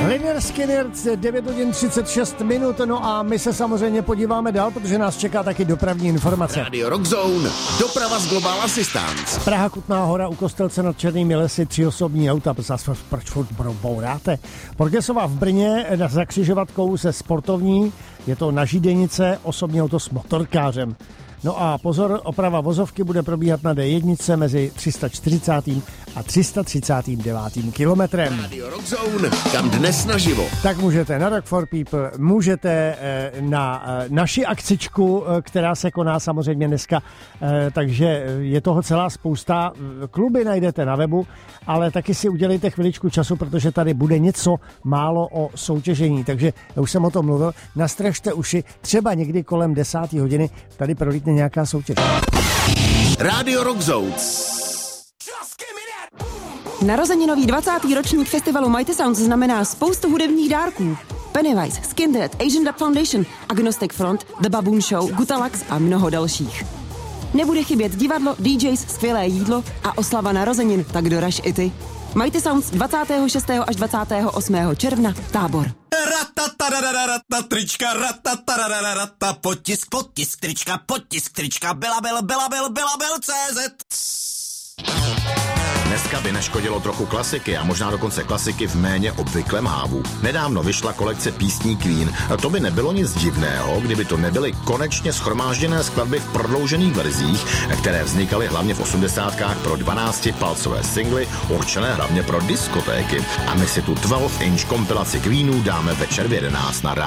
Lynyrd Skynyrd, 9 hodin 36 minut, no a my se samozřejmě podíváme dál, protože nás čeká taky dopravní informace. Radio Rock Zone, doprava z Global Assistance. Praha, Kutná Hora, u Kostelce nad Černými lesy, 3 osobní auta, zase proč furt bouráte? Borgesova v Brně za křižovatkou se sportovní, je to na Židenice, osobní auto s motorkářem. No a pozor, oprava vozovky bude probíhat na D1 mezi 340. a 339. kilometrem. Radio Rock Zone, kam dnes naživo. Tak můžete na Rock for People, můžete na naši akcičku, která se koná samozřejmě dneska, takže je toho celá spousta. Kluby najdete na webu, ale taky si udělejte chviličku času, protože tady bude něco málo o soutěžení, takže já už jsem o tom mluvil, nastražte uši, třeba někdy kolem 10. hodiny tady prolítne nějaká soutěž. Radio Rock Zone. Narozeninový 20. ročník festivalu Mighty Sounds znamená spoustu hudebních dárků. Pennywise, Skin Dead, Asian Dub Foundation, Agnostic Front, The Baboon Show, Gutalax a mnoho dalších. Nebude chybět divadlo, DJs, skvělé jídlo a oslava narozenin, tak doraž i ty. Mighty Sounds 26. až 28. června, Tábor. Trička, potisk, trička, Belabil.cz. Dneska by neškodilo trochu klasiky a možná dokonce klasiky v méně obvyklém hávu. Nedávno vyšla kolekce písní Queen. To by nebylo nic divného, kdyby to nebyly konečně shromážděné skladby v prodloužených verzích, které vznikaly hlavně v 80kách pro 12-palcové singly, určené hlavně pro diskotéky. A my si tu 12-inch kompilaci Queenů dáme večer v 11 na rádiu.